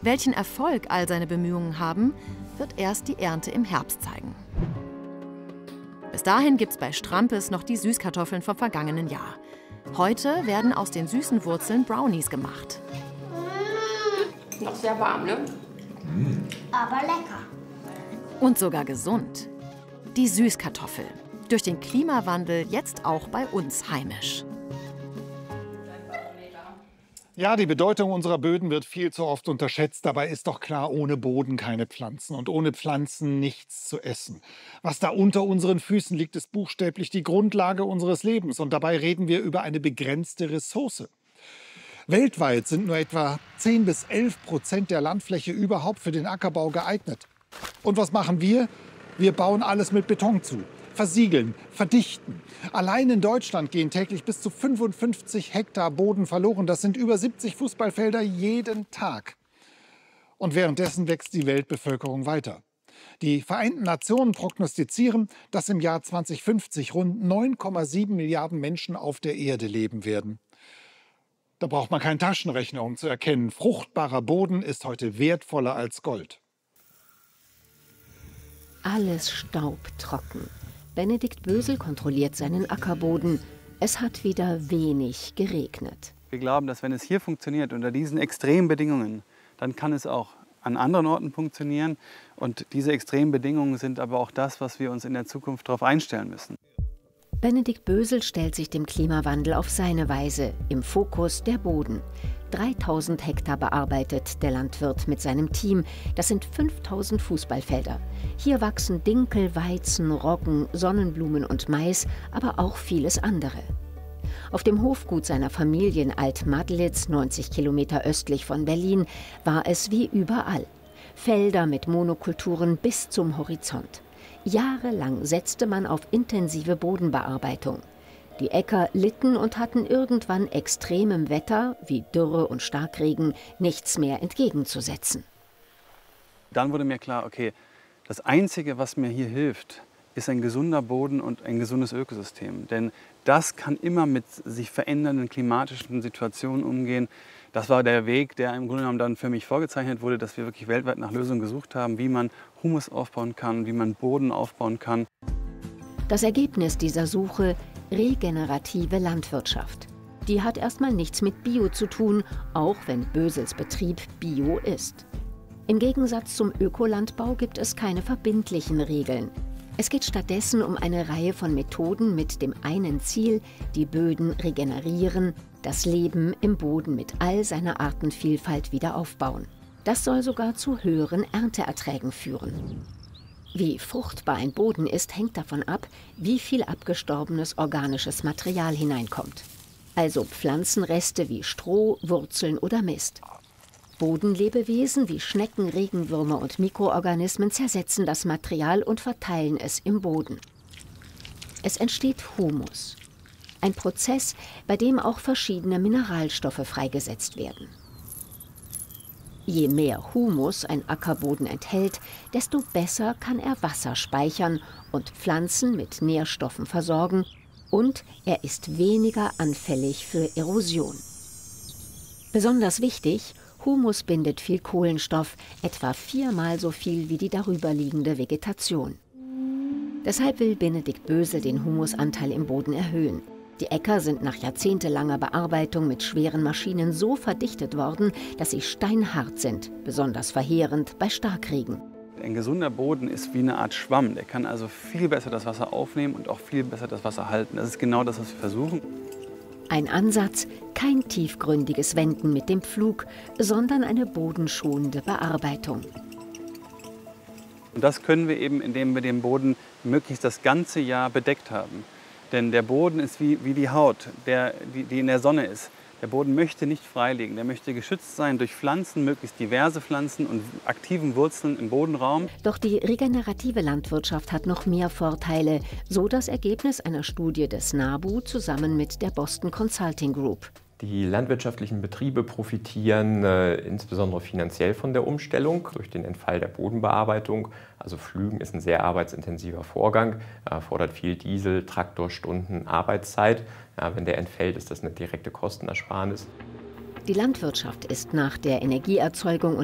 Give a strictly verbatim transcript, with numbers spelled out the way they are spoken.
Welchen Erfolg all seine Bemühungen haben, wird erst die Ernte im Herbst zeigen. Bis dahin gibt's bei Strampes noch die Süßkartoffeln vom vergangenen Jahr. Heute werden aus den süßen Wurzeln Brownies gemacht. Mmh, noch sehr warm, ne? Mmh. Aber lecker. Und sogar gesund. Die Süßkartoffel. Durch den Klimawandel jetzt auch bei uns heimisch. Ja, die Bedeutung unserer Böden wird viel zu oft unterschätzt. Dabei ist doch klar, ohne Boden keine Pflanzen und ohne Pflanzen nichts zu essen. Was da unter unseren Füßen liegt, ist buchstäblich die Grundlage unseres Lebens. Und dabei reden wir über eine begrenzte Ressource. Weltweit sind nur etwa zehn bis elf Prozent der Landfläche überhaupt für den Ackerbau geeignet. Und was machen wir? Wir bauen alles mit Beton zu. Versiegeln, verdichten. Allein in Deutschland gehen täglich bis zu fünfundfünfzig Hektar Boden verloren. Das sind über siebzig Fußballfelder jeden Tag. Und währenddessen wächst die Weltbevölkerung weiter. Die Vereinten Nationen prognostizieren, dass im Jahr zweitausendfünfzig rund neun Komma sieben Milliarden Menschen auf der Erde leben werden. Da braucht man keinen Taschenrechner, um zu erkennen, fruchtbarer Boden ist heute wertvoller als Gold. Alles staubtrocken. Benedikt Bösel kontrolliert seinen Ackerboden. Es hat wieder wenig geregnet. Wir glauben, dass wenn es hier funktioniert, unter diesen extremen Bedingungen, dann kann es auch an anderen Orten funktionieren. Und diese extremen Bedingungen sind aber auch das, was wir uns in der Zukunft darauf einstellen müssen. Benedikt Bösel stellt sich dem Klimawandel auf seine Weise. Im Fokus der Boden. dreitausend Hektar bearbeitet der Landwirt mit seinem Team. Das sind fünftausend Fußballfelder. Hier wachsen Dinkel, Weizen, Roggen, Sonnenblumen und Mais, aber auch vieles andere. Auf dem Hofgut seiner Familie in Alt-Madlitz, neunzig Kilometer östlich von Berlin, war es wie überall. Felder mit Monokulturen bis zum Horizont. Jahrelang setzte man auf intensive Bodenbearbeitung. Die Äcker litten und hatten irgendwann extremem Wetter, wie Dürre und Starkregen, nichts mehr entgegenzusetzen. Dann wurde mir klar, okay, das Einzige, was mir hier hilft, ist ein gesunder Boden und ein gesundes Ökosystem. Denn das kann immer mit sich verändernden klimatischen Situationen umgehen. Das war der Weg, der im Grunde genommen dann für mich vorgezeichnet wurde, dass wir wirklich weltweit nach Lösungen gesucht haben, wie man Humus aufbauen kann, wie man Boden aufbauen kann. Das Ergebnis dieser Suche: regenerative Landwirtschaft. Die hat erstmal nichts mit Bio zu tun, auch wenn Bösels Betrieb Bio ist. Im Gegensatz zum Ökolandbau gibt es keine verbindlichen Regeln. Es geht stattdessen um eine Reihe von Methoden mit dem einen Ziel: die Böden regenerieren, das Leben im Boden mit all seiner Artenvielfalt wieder aufbauen. Das soll sogar zu höheren Ernteerträgen führen. Wie fruchtbar ein Boden ist, hängt davon ab, wie viel abgestorbenes organisches Material hineinkommt. Also Pflanzenreste wie Stroh, Wurzeln oder Mist. Bodenlebewesen wie Schnecken, Regenwürmer und Mikroorganismen zersetzen das Material und verteilen es im Boden. Es entsteht Humus. Ein Prozess, bei dem auch verschiedene Mineralstoffe freigesetzt werden. Je mehr Humus ein Ackerboden enthält, desto besser kann er Wasser speichern und Pflanzen mit Nährstoffen versorgen, und er ist weniger anfällig für Erosion. Besonders wichtig: Humus bindet viel Kohlenstoff, etwa viermal so viel wie die darüberliegende Vegetation. Deshalb will Benedikt Bösel den Humusanteil im Boden erhöhen. Die Äcker sind nach jahrzehntelanger Bearbeitung mit schweren Maschinen so verdichtet worden, dass sie steinhart sind, besonders verheerend bei Starkregen. Ein gesunder Boden ist wie eine Art Schwamm. Der kann also viel besser das Wasser aufnehmen und auch viel besser das Wasser halten. Das ist genau das, was wir versuchen. Ein Ansatz: kein tiefgründiges Wenden mit dem Pflug, sondern eine bodenschonende Bearbeitung. Und das können wir eben, indem wir den Boden möglichst das ganze Jahr bedeckt haben. Denn der Boden ist wie, wie die Haut, der, die, die in der Sonne ist. Der Boden möchte nicht freiliegen, der möchte geschützt sein durch Pflanzen, möglichst diverse Pflanzen und aktiven Wurzeln im Bodenraum. Doch die regenerative Landwirtschaft hat noch mehr Vorteile, so das Ergebnis einer Studie des NABU zusammen mit der Boston Consulting Group. Die landwirtschaftlichen Betriebe profitieren äh, insbesondere finanziell von der Umstellung durch den Entfall der Bodenbearbeitung. Also Pflügen ist ein sehr arbeitsintensiver Vorgang, erfordert viel Diesel, Traktorstunden, Arbeitszeit. Ja, wenn der entfällt, ist das eine direkte Kostenersparnis. Die Landwirtschaft ist nach der Energieerzeugung und